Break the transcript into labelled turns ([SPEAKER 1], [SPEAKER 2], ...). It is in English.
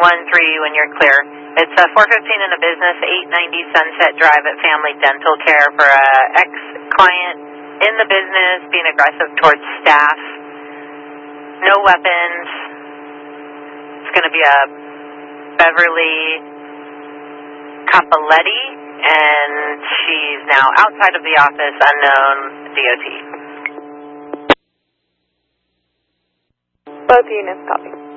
[SPEAKER 1] when you're clear. It's 415 in a business, 890 Sunset Drive at Family Dental Care for a ex-client in the business being aggressive towards staff. No weapons. It's going to be a Beverly Capoletti, and she's now outside of the office, unknown DOT.
[SPEAKER 2] Both units copy.